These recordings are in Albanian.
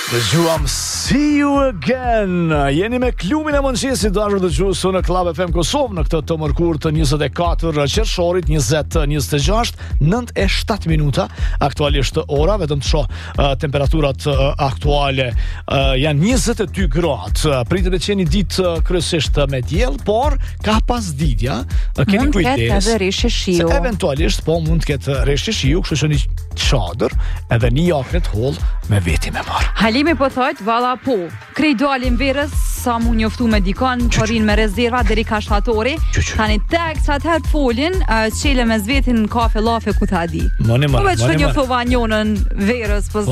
Dëgjuam See You Again. Jeni me klubin e mëngjesit dashur dëgjues në Club FM Kosovë në këtë të mërkurë të 24 qershorit 2026 9:07 minuta aktualisht ora, vetëm të shoh temperaturat aktuale janë 22 gradë. Pritet të qeni ditë kryesisht me diell, por ka pasditja. Keni kujdes. Mund të ketë edhe rishje shiu. Eventualisht po mund të ketë rishje shiu, kështu që një çadër edhe një jakne të holl me veti me marr. Halimi po thot, valla po, krej dalim verës, sa mu njoftu me dikon, porin me rezerva deri ka shtatori, tani tek sa të herë folin, qele me zvetin kafe lafe ku ta di. Moni Po veç që njoftu vanjonën verës, po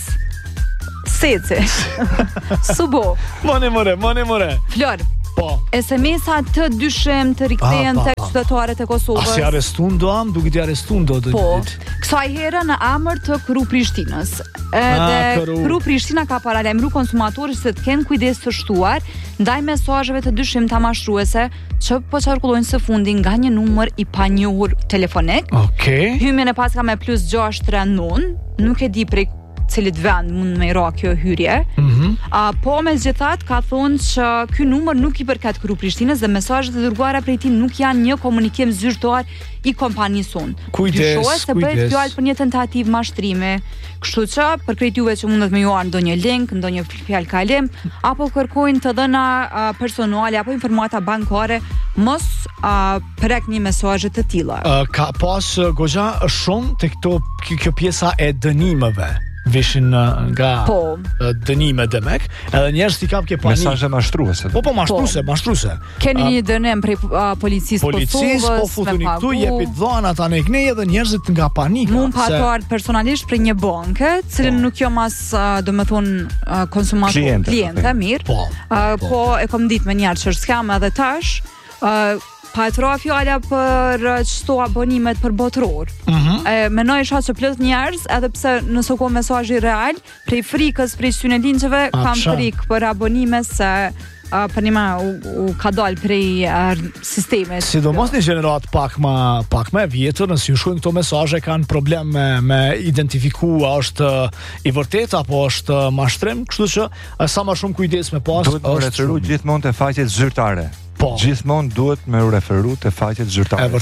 sece. Subo. Moni more. Flor. Po. SMS-a të dyshim të rikthehen tek qytetarët e Kosovës. A si arrestun do am, duke t'i arrestun do të Po, kësaj herë në emër të Kru Prishtinës. Edhe Kru Prishtina ka paralajmëruar konsumatorët se të kenë kujdes të shtuar ndaj mesazheve të dyshimta mashtruese që po qarkullojnë së fundi nga një numër i panjohur telefonik. Okej. Hymjen e paska me +639, nuk e di prej cilit vend mund me ra kjo hyrje. Po me gjithat ka thonë që ky numër nuk i përket Kru Prishtinës dhe mesazhet e dërguara prej tij nuk janë një komunikim zyrtar i kompanisë sonë. Dyshohet se bëhet fjalë për një tentativë mashtrimi. Kështu që për krejt juve që mundet me juar ndonjë link, ndonjë fjalë kalim, apo kërkojnë të dhëna personale apo informata bankare, mos prekni mesazhe të tilla. Ka pas goxha shumë te kjo pjesa e dënimeve. Vishin nga dënime demek, edhe njerëz t'i kap ke panik. Mesazhe mashtruese. Po mashtruese. Keni një dënim prej policisë Kosovës, po futuni këtu, jepit dhana ta ne kënej edhe njerëzit nga panika. Mund pa të ardhur personalisht për një banke, cilën nuk jo mas domethënë konsumator klientë mirë. Po e kam ditë me njerëz që skam edhe tash. Pa e tra fjalla për qëto abonimet për botror. Menoj isha që plët njerëz, edhe pse nëse ko mesazhi real, prej frikës, prej synelindjeve, kam frikë për abonime se për një u ka dal prej sistemet. Sidomos një gjenerat pak më vjetër, nëse ju shkojnë këto mesazhe kanë problem me identifiku a është i vërtet apo është mashtrim, kështu që sa më shumë kujdes me pas. Duhet me referu gjithmonë te faqet zyrtare. Gjithmonë duhet me u referu te faqet zyrtare.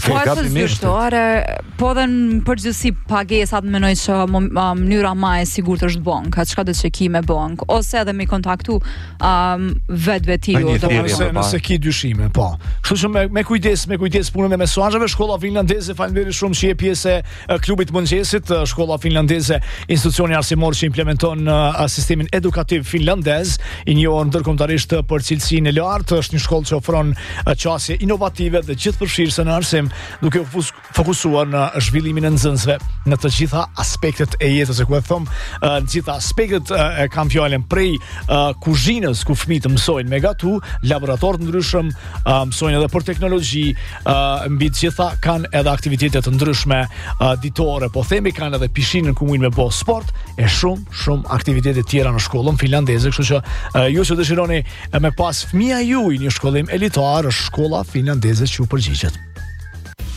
Po dhe në përgjithësi pagesat menoj që mënyra ma e sigurt është banka, çka do të çeki me bank, ose edhe me kontaktu vetvetijo. Nëse ki dyshime, po. Kështu që me kujdes punën e mesazheve. Shkolla finlandeze, faleminderit shumë që je pjesë e klubit mëngjesit. Shkolla finlandeze, institucioni arsimor që implementon sistemin edukativ finlandez, i njohur ndërkombëtarisht për cilësinë e lartë, është një shkollë që ofron qasje inovative dhe gjithëpërfshirëse në arsim, duke u fokusuar në zhvillimin e nxënësve në të gjitha aspektet e jetës, ku e them, në të gjitha aspektet e kam fjalën prej kuzhinës ku fëmijët mësojnë me gatu, laborator të ndryshëm, mësojnë edhe për teknologji, mbi të gjitha kanë edhe aktivitete të ndryshme ditore, po themi kanë edhe pishinën ku mundin me bë sport e shumë aktivitete tjera në shkollën finlandeze, kështu që ju që dëshironi me pas fëmia juaj një shkollim elitar, shkolla finlandeze që u përgjigjet.